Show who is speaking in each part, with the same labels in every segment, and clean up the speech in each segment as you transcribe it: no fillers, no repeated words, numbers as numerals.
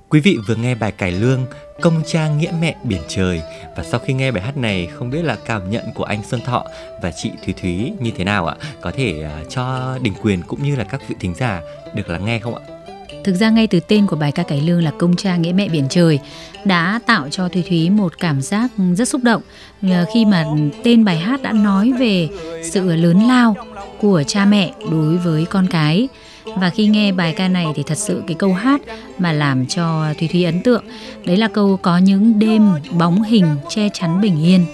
Speaker 1: Quý vị vừa nghe bài cải lương Công cha nghĩa mẹ biển trời. Và sau khi nghe bài hát này, không biết là cảm nhận của anh Xuân Thọ và chị Thúy Thúy như thế nào ạ? Có thể cho Đình Quyền cũng như là các vị thính giả được lắng nghe không ạ?
Speaker 2: Thực ra ngay từ tên của bài ca cải lương là Công cha nghĩa mẹ biển trời đã tạo cho Thúy Thúy một cảm giác rất xúc động, khi mà tên bài hát đã nói về sự lớn lao của cha mẹ đối với con cái. Và khi nghe bài ca này thì thật sự cái câu hát mà làm cho Thúy Thúy ấn tượng, đấy là câu có những đêm bóng hình che chắn bình yên.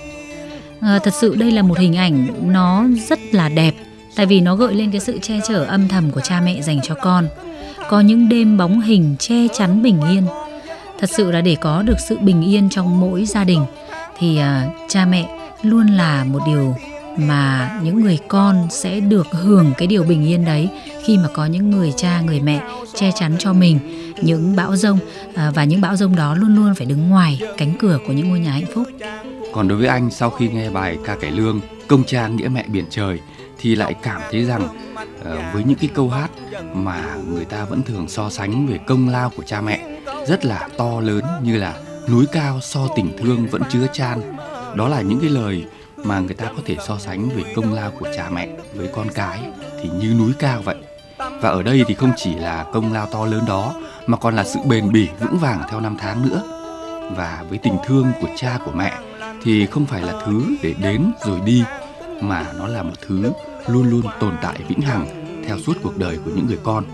Speaker 2: Thật sự đây là một hình ảnh nó rất là đẹp, tại vì nó gợi lên cái sự che chở âm thầm của cha mẹ dành cho con. Có những đêm bóng hình che chắn bình yên. Thật sự là để có được sự bình yên trong mỗi gia đình thì cha mẹ luôn là một điều mà những người con sẽ được hưởng cái điều bình yên đấy, khi mà có những người cha, người mẹ che chắn cho mình những bão giông, và những bão giông đó luôn luôn phải đứng ngoài cánh cửa của những ngôi nhà hạnh phúc.
Speaker 3: Còn đối với anh, sau khi nghe bài ca cải lương Công cha nghĩa mẹ biển trời thì lại cảm thấy rằng với những cái câu hát mà người ta vẫn thường so sánh về công lao của cha mẹ rất là to lớn, như là núi cao so tình thương vẫn chứa chan. Đó là những cái lời mà người ta có thể so sánh về công lao của cha mẹ với con cái thì như núi cao vậy. Và ở đây thì không chỉ là công lao to lớn đó mà còn là sự bền bỉ vững vàng theo năm tháng nữa. Và với tình thương của cha của mẹ thì không phải là thứ để đến rồi đi, mà nó là một thứ luôn luôn tồn tại vĩnh hằng theo suốt cuộc đời của những người con.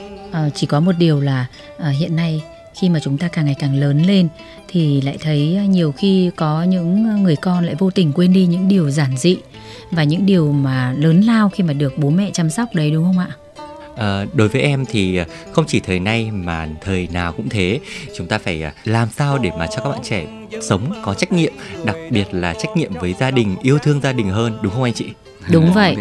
Speaker 2: Chỉ có một điều là hiện nay khi mà chúng ta càng ngày càng lớn lên thì lại thấy nhiều khi có những người con lại vô tình quên đi những điều giản dị và những điều mà lớn lao khi mà được bố mẹ chăm sóc đấy, đúng không ạ?
Speaker 1: Đối với em thì không chỉ thời nay mà thời nào cũng thế. Chúng ta phải làm sao để mà cho các bạn trẻ sống có trách nhiệm, đặc biệt là trách nhiệm với gia đình, yêu thương gia đình hơn, đúng không anh chị?
Speaker 2: Đúng vậy.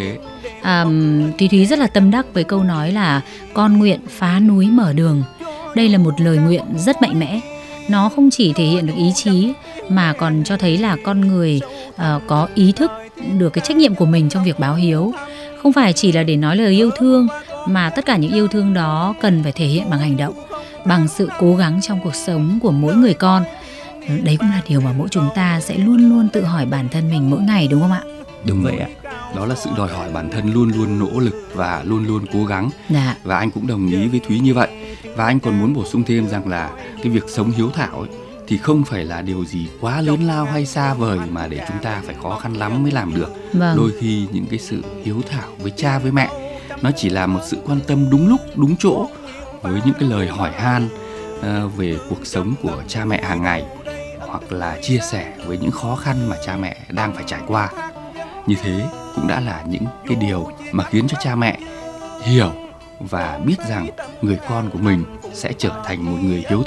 Speaker 2: Thúy Thúy rất là tâm đắc với câu nói là con nguyện phá núi mở đường. Đây là một lời nguyện rất mạnh mẽ. Nó không chỉ thể hiện được ý chí mà còn cho thấy là con người có ý thức được cái trách nhiệm của mình trong việc báo hiếu. Không phải chỉ là để nói lời yêu thương, mà tất cả những yêu thương đó cần phải thể hiện bằng hành động, bằng sự cố gắng trong cuộc sống của mỗi người con. Đấy cũng là điều mà mỗi chúng ta sẽ luôn luôn tự hỏi bản thân mình mỗi ngày, đúng không ạ?
Speaker 1: Đúng vậy ạ.
Speaker 3: Đó là sự đòi hỏi bản thân luôn luôn nỗ lực và luôn luôn cố gắng. Và anh cũng đồng ý với Thúy như vậy. Và anh còn muốn bổ sung thêm rằng là cái việc sống hiếu thảo ấy, thì không phải là điều gì quá lớn lao hay xa vời mà để chúng ta phải khó khăn lắm mới làm được. Đôi khi những cái sự hiếu thảo với cha với mẹ nó chỉ là một sự quan tâm đúng lúc đúng chỗ, với những cái lời hỏi han về cuộc sống của cha mẹ hàng ngày, hoặc là chia sẻ với những khó khăn mà cha mẹ đang phải trải qua. Như thế cũng đã là những cái điều mà khiến cho cha mẹ hiểu và biết rằng người con của mình sẽ trở thành một người hiếu